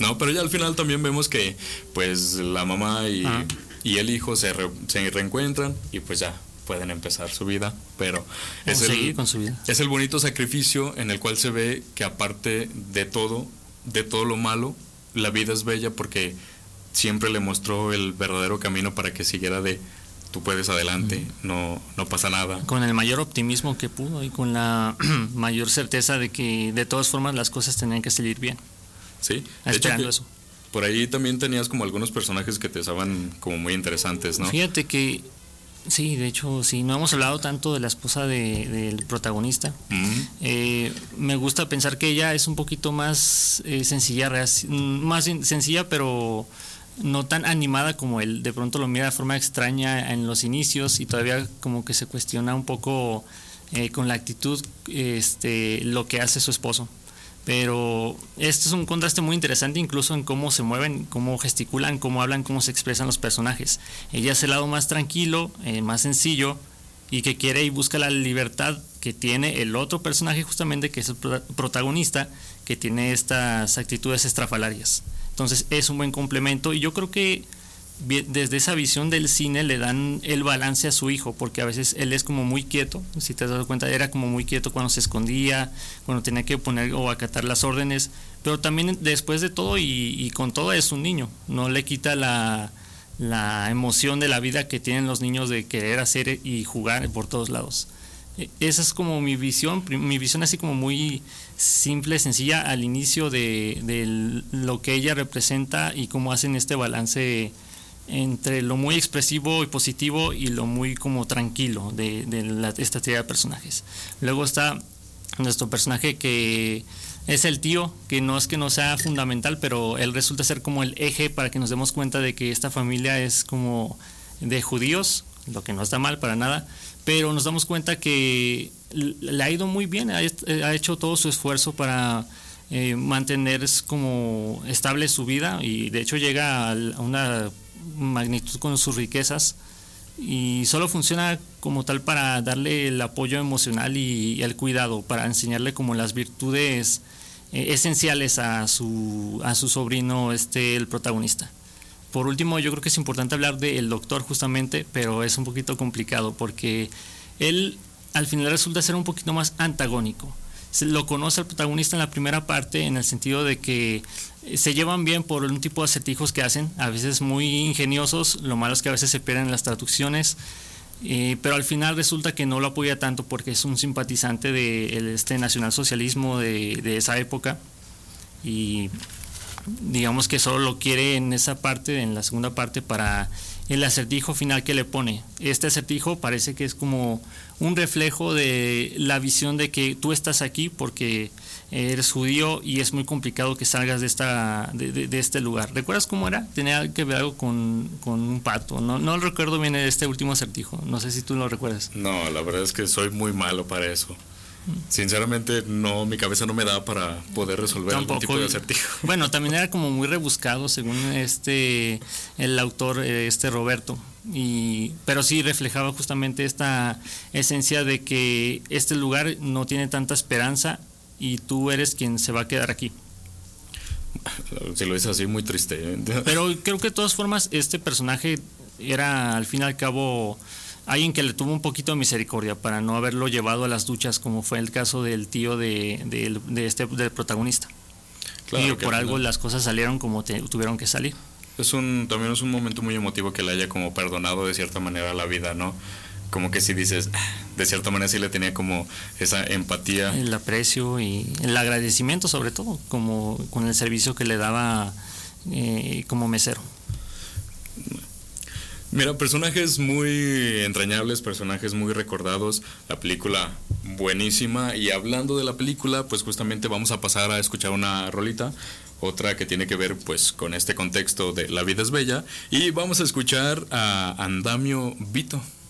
No, pero ya al final también vemos que pues la mamá y el hijo se reencuentran y pues ya pueden empezar su vida, pero seguir con su vida. Es el bonito sacrificio en el cual se ve que aparte de todo lo malo, la vida es bella porque siempre le mostró el verdadero camino para que siguiera tú puedes adelante, no pasa nada. Con el mayor optimismo que pudo y con la mayor certeza de que de todas formas las cosas tenían que salir bien. Sí, esperando eso. Por ahí también tenías como algunos personajes que te estaban como muy interesantes, ¿no? Fíjate que sí, de hecho, sí, no hemos hablado tanto de la esposa del protagonista. Me gusta pensar que ella es un poquito más sencilla, más sencilla, pero no tan animada como él. De pronto lo mira de forma extraña en los inicios y todavía como que se cuestiona un poco con la actitud lo que hace su esposo. Pero esto es un contraste muy interesante incluso en cómo se mueven, cómo gesticulan, cómo hablan, cómo se expresan los personajes. Ella es el lado más tranquilo, más sencillo y que quiere y busca la libertad que tiene el otro personaje justamente que es el protagonista, que tiene estas actitudes estrafalarias. Entonces es un buen complemento y yo creo que desde esa visión del cine le dan el balance a su hijo, porque a veces él es como muy quieto, si te has dado cuenta, era como muy quieto cuando se escondía, cuando tenía que poner o acatar las órdenes, pero también después de todo y con todo es un niño, no le quita la emoción de la vida que tienen los niños de querer hacer y jugar por todos lados. Esa es como mi visión así como muy simple, sencilla al inicio de lo que ella representa y cómo hacen este balance entre lo muy expresivo y positivo y lo muy como tranquilo de esta tríada de personajes. Luego está nuestro personaje que es el tío, que no es que no sea fundamental, pero él resulta ser como el eje para que nos demos cuenta de que esta familia es como de judíos, lo que no está mal para nada, pero nos damos cuenta que le ha ido muy bien, ha hecho todo su esfuerzo para mantener como estable su vida y de hecho llega a una magnitud con sus riquezas y solo funciona como tal para darle el apoyo emocional y el cuidado, para enseñarle como las virtudes esenciales a su sobrino, el protagonista. Por último, yo creo que es importante hablar del doctor justamente, pero es un poquito complicado porque él al final resulta ser un poquito más antagónico. Lo conoce el protagonista en la primera parte en el sentido de que se llevan bien por un tipo de acertijos que hacen, a veces muy ingeniosos, lo malo es que a veces se pierden en las traducciones, pero al final resulta que no lo apoya tanto porque es un simpatizante de nacionalsocialismo de esa época y digamos que solo lo quiere en esa parte, en la segunda parte, para el acertijo final que le pone. Este acertijo parece que es como un reflejo de la visión de que tú estás aquí porque eres judío y es muy complicado que salgas de este lugar. ¿Recuerdas cómo era? Tenía que ver algo con un pato. No recuerdo bien este último acertijo. No sé si tú lo recuerdas. No, la verdad es que soy muy malo para eso. Sinceramente no, mi cabeza no me da para poder resolver algún tipo de acertijo. Bueno, también era como muy rebuscado según el autor Roberto, pero sí reflejaba justamente esta esencia de que este lugar no tiene tanta esperanza y tú eres quien se va a quedar aquí. Si lo dices así, muy triste. Pero creo que de todas formas este personaje era al fin y al cabo alguien que le tuvo un poquito de misericordia para no haberlo llevado a las duchas, como fue el caso del tío del protagonista. Claro, y por algo las cosas salieron como tuvieron que salir. También es un momento muy emotivo que le haya como perdonado de cierta manera la vida, ¿no? Como que si dices, de cierta manera sí le tenía como esa empatía. El aprecio y el agradecimiento sobre todo, como con el servicio que le daba como mesero. Mira, personajes muy entrañables, personajes muy recordados, la película buenísima. Y hablando de la película, pues justamente vamos a pasar a escuchar una rolita, otra que tiene que ver pues con este contexto de La vida es bella, y vamos a escuchar a Andamio Vito.